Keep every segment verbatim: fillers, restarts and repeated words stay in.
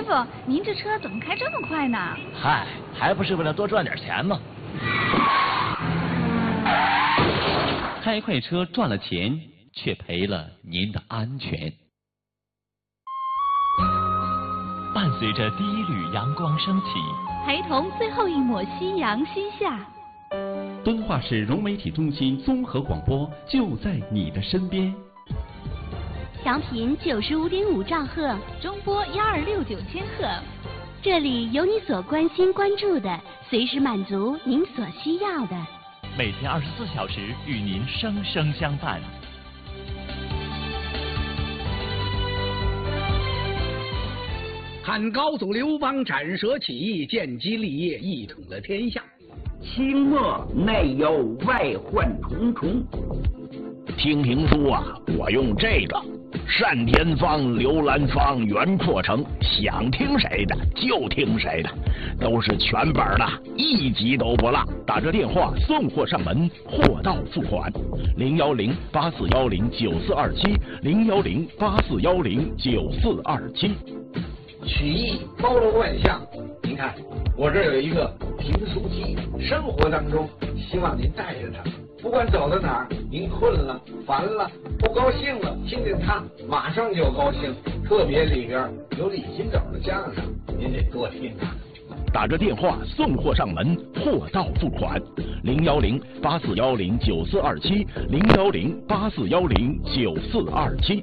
傅，您这车怎么开这么快呢？ 嗨，还不是为了多赚点钱吗？ 开快车赚了钱，却赔了您的安全。伴随着第一缕阳光升起， 陪同最后一抹夕阳西下。 敦化市融媒体中心综合广播就在你的身边。 调频九十五点五兆赫， 中波幺二六九千赫。 这里有你所关心关注的，随时满足您所需要的。 每天二十四小时与您生生相伴。 汉高祖刘邦斩蛇起义，建基立业，一统了天下。 清末内忧外患重重。 听评书啊，我用这个单田芳、刘兰芳、袁阔成，想听谁的就听谁的，都是全本的，一集都不落。打这电话送货上门，货到付款。零幺零八四幺零九四二七，零幺零八四幺零九四二七。 曲艺包罗万象，您看我这有一个评书机，生活当中希望您带着它，不管走到哪儿，您困了、烦了、不高兴了，听见它马上就高兴。特别里边有李金斗的相声，您得多听啊。 打着电话送货上门，货到付款。零幺零八四幺零九四二七，零幺零八四幺零九四二七。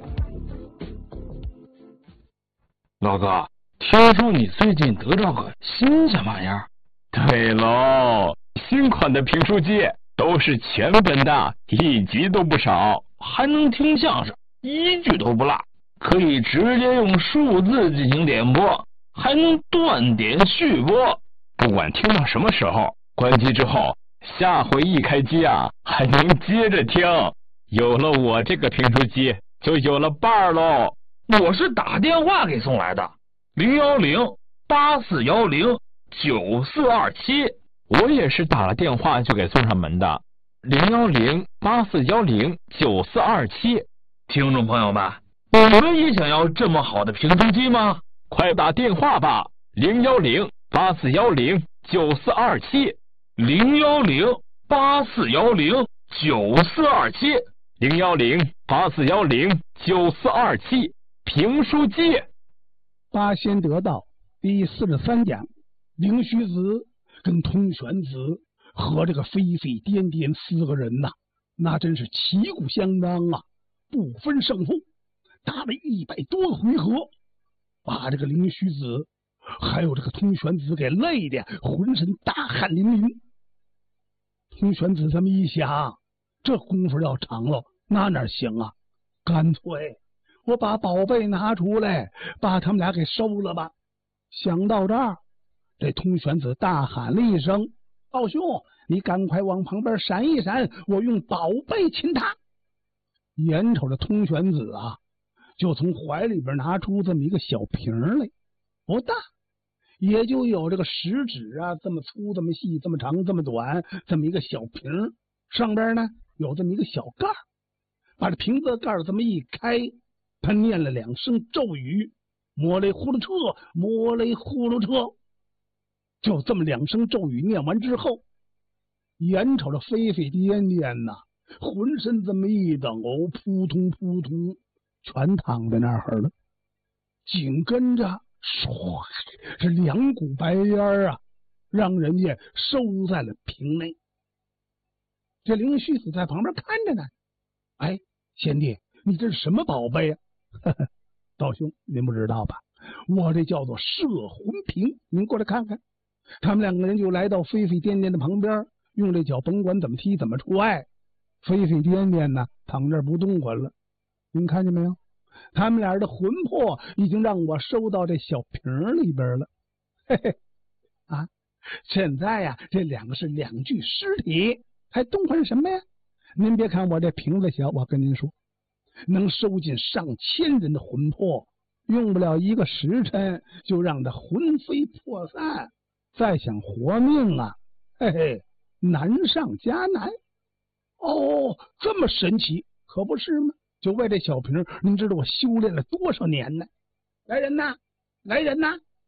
老哥，听说你最近得到个新什么玩意儿？ 对喽，新款的评书机都是全本的，一集都不少， 还能听相声，一句都不落，可以直接用数字进行点播，还能断点续播。 不管听到什么时候，关机之后，下回一开机啊，还能接着听。有了我这个评书机，就有了伴儿喽。 我是打电话给送来的，零幺零八四幺零九四二七。 我也是打了电话就给送上门的，零幺零八四幺零九四二七。 听众朋友们，你们也想要这么好的评书机吗？ 快打电话吧，零幺零八四幺零九四二七， 零幺零八四幺零九四二七， 零幺零八四幺零九四二七。评书机。 八仙得道第四十三讲，灵虚子跟通玄子和这个飞飞颠颠四个人呐、啊，那真是旗鼓相当啊，不分胜负，打了一百多个回合，把这个灵虚子还有这个通玄子给累的浑身大汗淋淋。通玄子这么一想，这功夫要长了，那哪行啊？干脆我把宝贝拿出来，把他们俩给收了吧。想到这儿，这通玄子大喊了一声：“道兄，你赶快往旁边闪一闪，我用宝贝擒他。”眼瞅着通玄子啊，就从怀里边拿出这么一个小瓶来，不大，也就有这个食指啊这么粗、这么细、这么长、这么短，这么一个小瓶，上边呢有这么一个小盖儿，把这瓶子的盖儿这么一开。他念了两声咒语，摸雷呼噜车，摸雷呼噜车。就这么两声咒语念完之后，眼瞅着飞飞颠颠呐，浑身这么一抖，扑通扑通，全躺在那儿了。紧跟着，唰，这两股白烟啊，让人家收在了瓶内。这灵虚子在旁边看着呢。哎，贤弟，你这是什么宝贝啊？呵呵，道兄，您不知道吧？我这叫做摄魂瓶，您过来看看。他们两个人就来到飞飞颠颠的旁边，用这脚甭管怎么踢怎么踹，飞飞颠颠呢躺这儿不动弹了。您看见没有？他们俩的魂魄已经让我收到这小瓶里边了。嘿嘿，啊，现在呀，这两个是两具尸体，还动弹什么呀？您别看我这瓶子小，我跟您说，能收进上千人的魂魄，用不了一个时辰就让他魂飞魄散，再想活命啊，嘿嘿，难上加难。哦，这么神奇，可不是吗？就为这小瓶，您知道我修炼了多少年呢？来人呐，来人呐，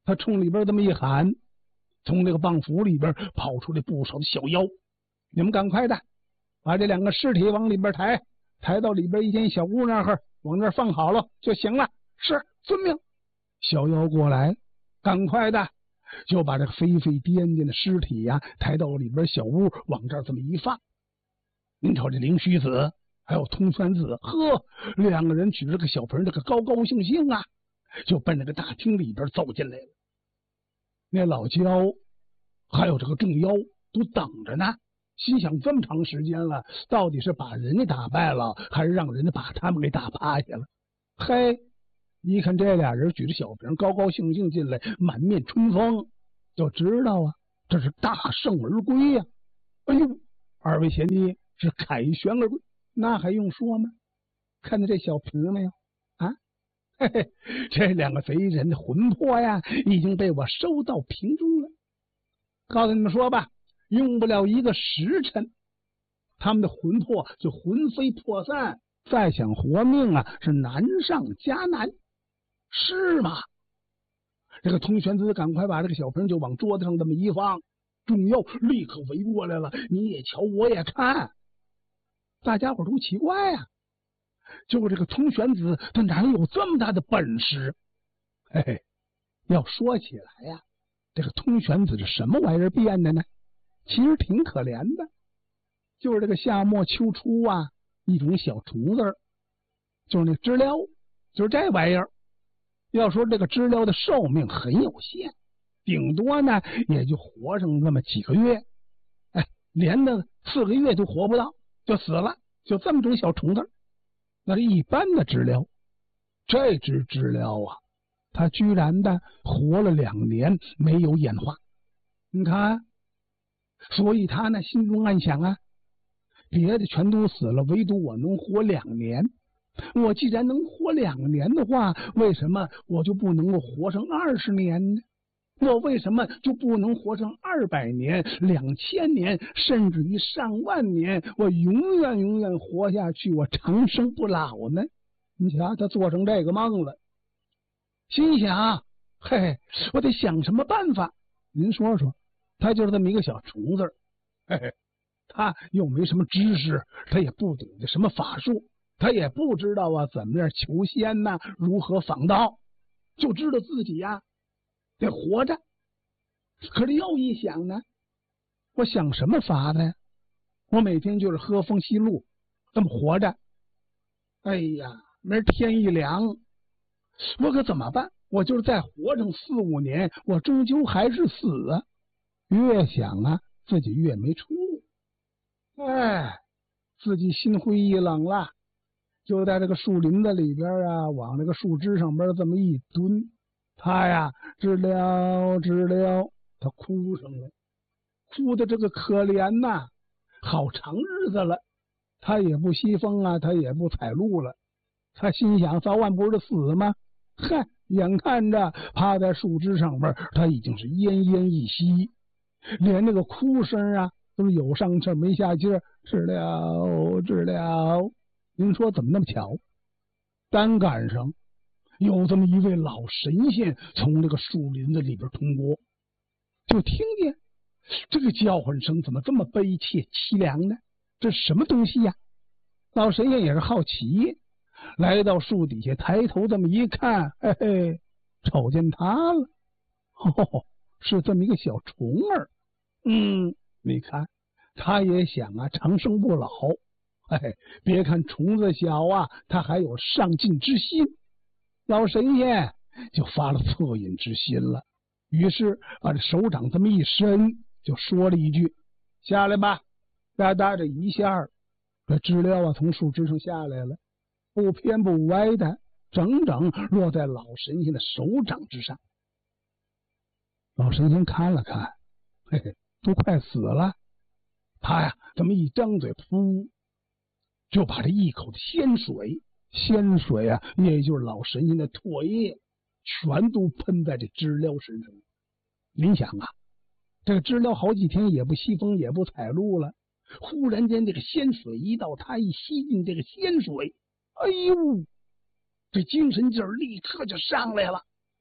他冲里边这么一喊，从这个棒府里边跑出来不少的小妖，你们赶快的把这两个尸体往里边抬，抬到里边一间小屋那儿，往那儿放好了就行了。是，遵命。小妖过来，赶快的就把这个飞飞颠颠的尸体呀、啊、抬到里边小屋，往这儿这么一放。您瞅这灵虚子还有通玄子，呵，两个人举着个小盆，这个高高兴兴啊，就奔那个大厅里边走进来了。那老焦还有这个众妖都等着呢，心想这么长时间了，到底是把人家打败了，还是让人家把他们给打趴下了？嘿，一看这俩人举着小瓶，高高兴兴进来，满面春风，就知道啊，这是大胜而归呀、啊！哎呦，二位贤弟是凯旋而归，那还用说吗？看到这小瓶没有啊？嘿嘿，这两个贼人的魂魄呀，已经被我收到瓶中了。告诉你们说吧，用不了一个时辰，他们的魂魄就魂飞魄散，再想活命啊，是难上加难。是吗？这个通玄子赶快把这个小瓶就往桌子上这么一放，众妖立刻围过来了，你也瞧我也看，大家伙都奇怪呀、啊，就这个通玄子他哪有这么大的本事？嘿嘿，要说起来呀、啊，这个通玄子是什么玩意儿变的呢？其实挺可怜的，就是这个夏末秋初啊，一种小虫子，就是那知了，就是这玩意儿。要说这个知了的寿命很有限，顶多呢也就活上那么几个月，哎，连的四个月都活不到就死了，就这么种小虫子。那是一般的知了，这只知了啊，它居然的活了两年没有演化。你看，所以他呢心中暗想啊，别的全都死了，唯独我能活两年。我既然能活两年的话，为什么我就不能够活上二十年呢？我为什么就不能活上二百年、两千年，甚至于上万年？我永远永远活下去，我长生不老呢？你瞧，他做成这个梦了，心想：嘿，我得想什么办法？您说说，他就是这么一个小虫子，嘿嘿，他又没什么知识，他也不懂得什么法术。他也不知道啊，怎么样求仙呐、啊，如何访道，就知道自己呀、啊、得活着。可是又一想呢，我想什么法呢？我每天就是喝风吸露，这么活着。哎呀，明儿天一凉，我可怎么办？我就是再活上四五年，我终究还是死啊！越想啊，自己越没出路。哎，自己心灰意冷了。就在这个树林子里边啊，往那个树枝上边这么一蹲，他呀知了知了，他哭上了，哭的这个可怜呐、啊，好长日子了，他也不吸风啊，他也不采露了，他心想早晚不是死吗？嗨，眼看着趴在树枝上边，他已经是奄奄一息，连那个哭声啊都是有上气没下气，知了知了。您说怎么那么巧？单赶上有这么一位老神仙从这个树林子里边通过，就听见这个叫唤声怎么这么悲切凄凉呢？这什么东西呀？老神仙也是好奇，来到树底下，抬头这么一看，嘿嘿，瞅见他了。哦，是这么一个小虫儿。嗯，你看，他也想啊，长生不老。哎，别看虫子小啊，他还有上进之心。老神仙就发了恻隐之心了，于是把这手掌这么一伸，就说了一句：“下来吧。”哒哒这一下，这知了啊从树枝上下来了，不偏不歪的，整整落在老神仙的手掌之上。老神仙看了看，嘿嘿，都快死了。他呀，这么一张嘴，噗，就把这一口的仙水，仙水啊，也就是老神仙的唾液，全都喷在这知了身上。您想啊，这个知了好几天也不吸风，也不采露了，忽然间这个仙水一到，他一吸进这个仙水，哎呦，这精神劲儿立刻就上来了，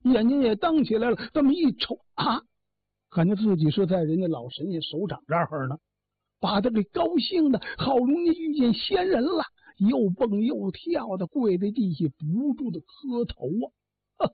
眼睛也瞪起来了，这么一瞅啊，感觉自己是在人家老神仙手掌这儿呢，把他给高兴的，好容易遇见仙人了，又蹦又跳的跪在地下，不住的磕头啊！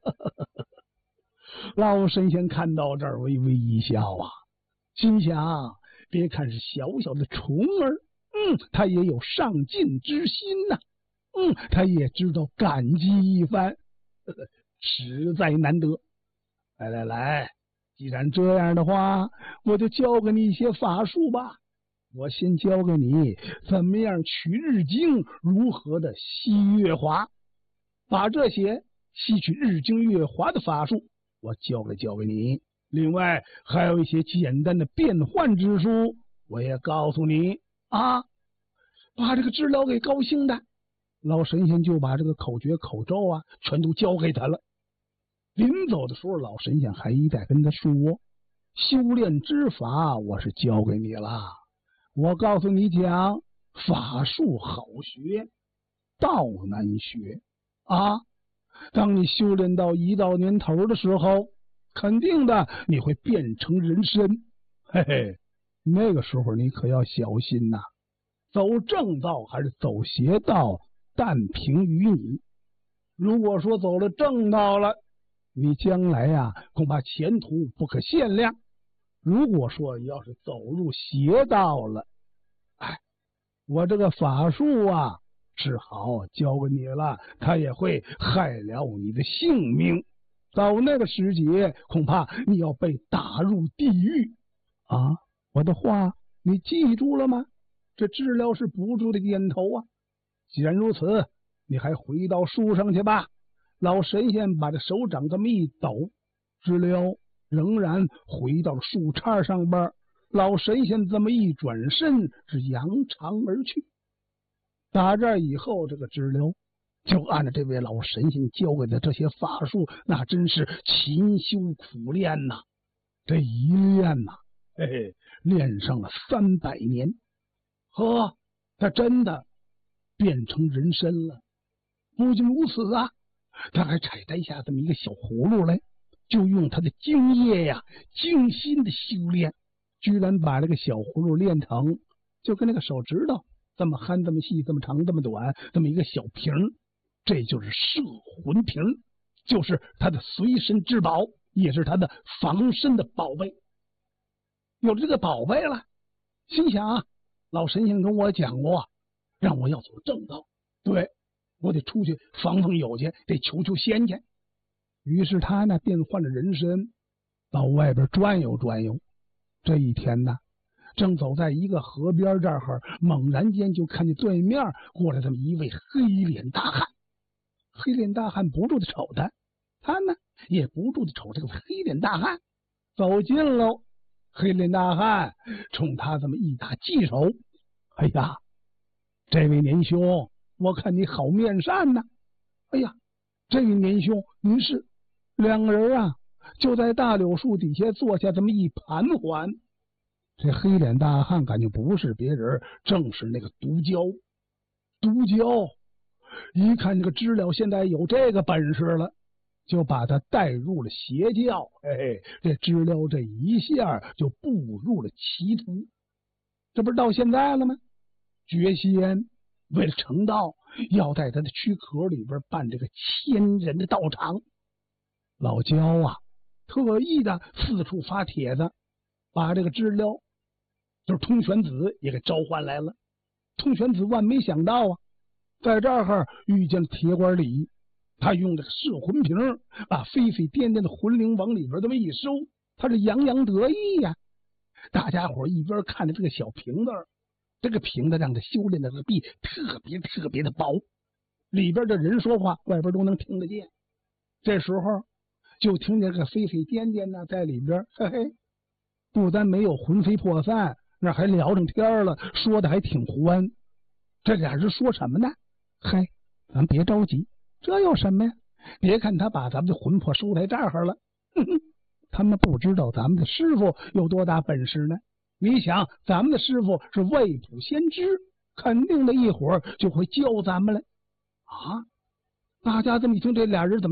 老神仙看到这儿微微一笑啊，心想：别看是小小的虫儿，嗯，他也有上进之心呐、啊，嗯，他也知道感激一番，呵呵，实在难得。来来来，既然这样的话，我就教给你一些法术吧。我先教给你怎么样取日经，如何的吸月华，把这些吸取日经月华的法术我教给教给你。另外还有一些简单的变换之术，我也告诉你啊。把这个知了给高兴的，老神仙就把这个口诀口咒啊全都教给他了。临走的时候，老神仙还一再跟他说，修炼之法我是教给你了，我告诉你讲，法术好学，道难学啊。当你修炼到一到年头的时候，肯定的你会变成人参，嘿嘿，那个时候你可要小心呐、啊，走正道还是走邪道，但凭于你。如果说走了正道了，你将来呀、啊、恐怕前途不可限量。如果说要是走入邪道了，哎，我这个法术啊只好交给你了，它也会害了你的性命。到那个时节，恐怕你要被打入地狱啊！我的话你记住了吗？这知了是不住的点头啊。既然如此，你还回到树上去吧。老神仙把这手掌这么一抖，知了仍然回到了树杈上边。老神仙这么一转身，是扬长而去。打这以后，这个知了就按照这位老神仙教给的这些法术，那真是勤修苦练呐、啊。这一练呐、啊，嘿嘿，练上了三百年。呵，他真的变成人参了。不仅如此啊，他还采摘下这么一个小葫芦来，就用他的精液呀，精心的修炼，居然把这个小葫芦练成就跟那个手指头这么憨、这么细、这么长、这么短，这么一个小瓶，这就是摄魂瓶，就是他的随身之宝，也是他的防身的宝贝。有了这个宝贝了，心想啊，老神仙跟我讲过，让我要走正道，对，我得出去访访友去，得求求仙去。于是他呢变换了人身，到外边转悠转悠。这一天呢，正走在一个河边这儿，猛然间就看见对面过来这么一位黑脸大汉。黑脸大汉不住的瞅他，他呢也不住的瞅这个黑脸大汉。走近喽，黑脸大汉冲他这么一打髻手，哎呀，这位年兄，我看你好面善呐！哎呀，这位年兄，您是？两个人啊就在大柳树底下坐下，这么一盘桓。这黑脸大汉感觉不是别人，正是那个毒蛟。毒蛟一看这个知了现在有这个本事了，就把他带入了邪教。嘿嘿，这知了这一下就步入了歧途。这不是到现在了吗？绝仙为了成道，要在他的躯壳里边办这个千人的道场。老焦啊特意的四处发帖子，把这个知了就是通玄子也给召唤来了。通玄子万没想到啊，在这儿遇见了铁拐李，他用这个摄魂瓶把飞飞颠颠的魂灵往里边这么一收，他是洋洋得意呀、啊。大家伙一边看着这个小瓶子，这个瓶子让他修炼的壁特别特别的薄，里边的人说话外边都能听得见。这时候就听见这个飞飞颠颠呢在里边，嘿嘿，不但没有魂飞魄散，那还聊上天了，说的还挺欢。这俩人说什么呢？嘿，咱别着急，这有什么呀？别看他把咱们的魂魄收在这儿了，哼哼，他们不知道咱们的师傅有多大本事呢。你想，咱们的师傅是未卜先知，肯定的一会儿就会教咱们了啊！大家这么一听，这俩人怎么着？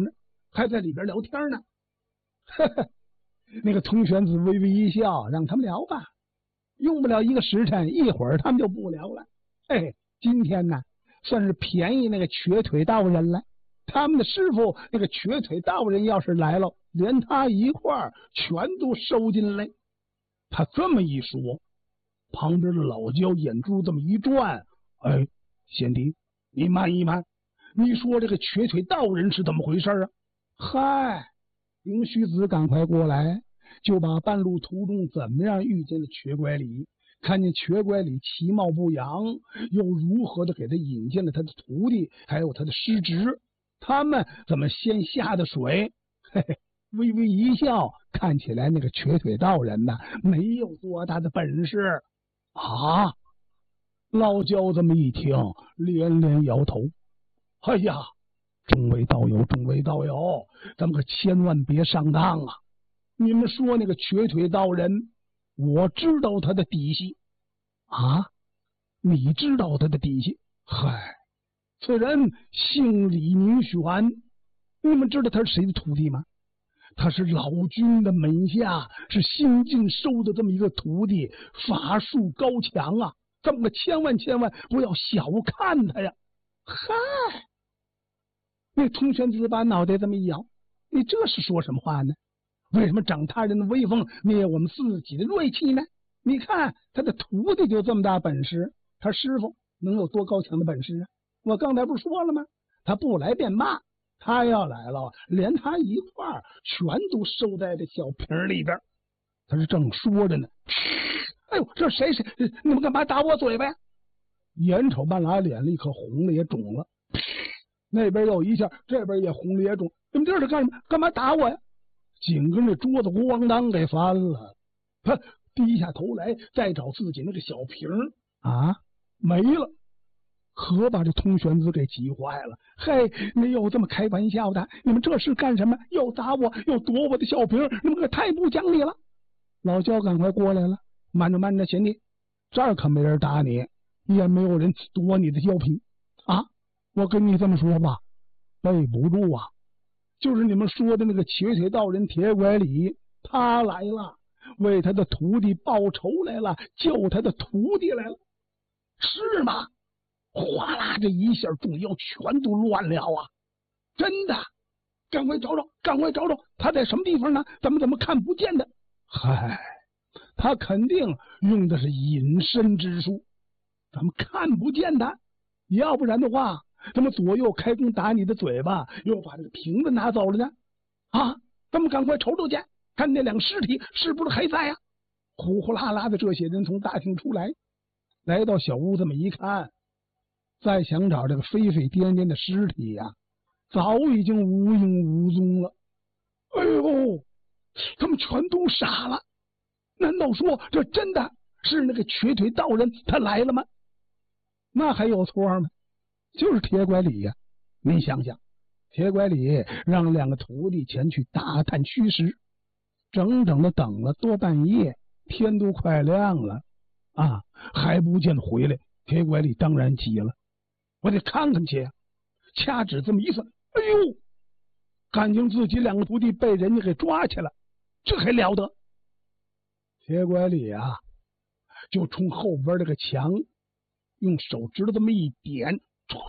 还在里边聊天呢。呵呵，那个通玄子微微一笑，让他们聊吧，用不了一个时辰，一会儿他们就不聊了。哎，今天呢，算是便宜那个瘸腿道人了。他们的师傅那个瘸腿道人要是来了，连他一块儿全都收进来。他这么一说，旁边的老焦眼珠这么一转，哎，贤弟，你慢一慢，你说这个瘸腿道人是怎么回事啊？嗨，灵虚子赶快过来，就把半路途中怎么样遇见了瘸拐李，看见瘸拐李其貌不扬，又如何的给他引荐了他的徒弟，还有他的师侄，他们怎么先下的水？嘿嘿，微微一笑，看起来那个瘸腿道人呐，没有多大的本事啊。老焦这么一听，连连摇头。哎呀，众位道友，众位道友，咱们可千万别上当啊！你们说那个瘸腿道人，我知道他的底细啊，你知道他的底细？嗨，此人姓李名玄，你们知道他是谁的徒弟吗？他是老君的门下，是新晋收的这么一个徒弟，法术高强啊！咱们可千万千万不要小看他呀！嗨，那通玄子把脑袋这么一摇，你这是说什么话呢？为什么长他人的威风，灭我们自己的锐气呢？你看他的徒弟就这么大本事，他师傅能有多高强的本事啊？我刚才不是说了吗？他不来便骂，他要来了，连他一块儿全都收在这小瓶里边。他是正说着呢，哎呦，这谁谁？你们干嘛打我嘴巴呀？眼瞅半拉脸立刻红了也肿了，那边又一下，这边也红了也肿。你们这是干什么？干嘛打我呀？紧跟着桌子咣当给翻了，他低下头来再找自己那个小瓶啊，没了。可把这通玄子给急坏了。嘿，没有这么开玩笑的，你们这是干什么？又打我，又夺我的小瓶，你们可太不讲理了。老焦赶快过来了，慢着慢着，贤弟，这儿可没人打你，也没有人夺你的小瓶啊！我跟你这么说吧，背不住啊。就是你们说的那个瘸腿道人铁拐李，他来了，为他的徒弟报仇来了，救他的徒弟来了，是吗？哗啦，这一下众妖全都乱了啊！真的，赶快找找，赶快找找，他在什么地方呢？咱们怎么看不见的？嗨，他肯定用的是隐身之术，咱们看不见他。要不然的话，怎么左右开弓打你的嘴巴，又把这个瓶子拿走了呢？啊，咱们赶快瞅瞅去，看那两个尸体是不是还在呀？呼呼啦啦的这些人从大厅出来，来到小屋，这么一看，再想找这个飞飞颠颠的尸体呀、啊，早已经无影无踪了。哎呦，他们全都傻了！难道说这真的是那个瘸腿道人他来了吗？那还有错吗？就是铁拐李呀、啊！你想想，铁拐李让两个徒弟前去打探虚实，整整的等了多半夜，天都快亮了啊，还不见回来。铁拐李当然急了，我得看看去。掐指这么一算，哎呦，感情自己两个徒弟被人家给抓去了，这还了得！铁拐李啊，就冲后边这个墙用手指头这么一点，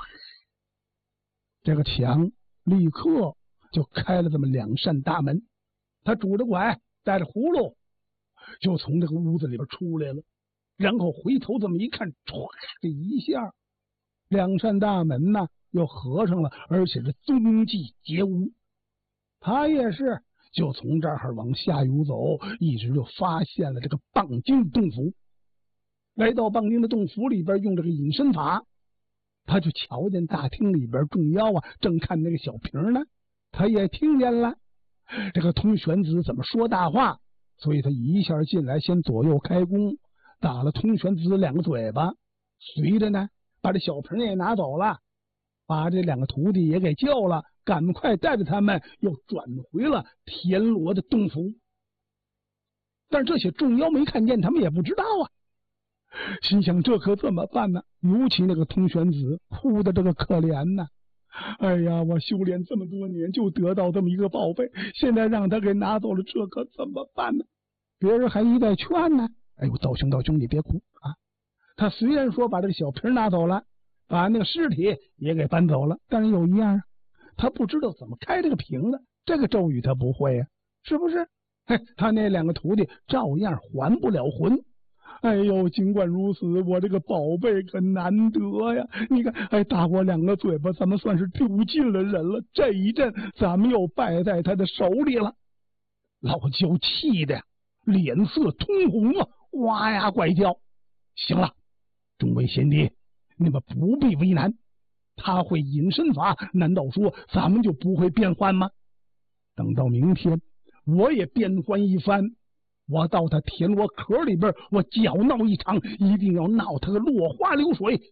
这个墙立刻就开了这么两扇大门。他拄着拐，带着葫芦，就从这个屋子里边出来了。然后回头这么一看，唰的一下，两扇大门呢又合上了，而且是踪迹皆无。他也是就从这儿往下游走，一直就发现了这个蚌精洞府。来到蚌精的洞府里边，用这个隐身法，他就瞧见大厅里边众妖啊正看那个小瓶呢，他也听见了这个通玄子怎么说大话，所以他一下进来，先左右开弓，打了通玄子两个嘴巴，随着呢把这小瓶也拿走了，把这两个徒弟也给救了，赶快带着他们又转回了田螺的洞府。但是这些众妖没看见，他们也不知道啊，心想这可怎么办呢？尤其那个通玄子哭的这个可怜呢， 哎呀，我修炼这么多年，就得到这么一个宝贝，现在让他给拿走了，这可怎么办呢？别人还一再劝呢。哎呦，道兄道兄，你别哭啊！他虽然说把这个小瓶拿走了，把那个尸体也给搬走了，但是有一样，他不知道怎么开这个瓶子，这个咒语他不会呀、啊，是不是？哎，他那两个徒弟照样还不了魂。哎呦，尽管如此，我这个宝贝可难得呀！你看，哎，打我两个嘴巴，咱们算是丢尽了人了。这一阵，咱们又败在他的手里了。老焦气的脸色通红啊，哇呀怪叫。行了，众位贤弟，你们不必为难。他会隐身法，难道说咱们就不会变换吗？等到明天，我也变换一番。我到他田螺壳里边，我搅闹一场，一定要闹他个落花流水。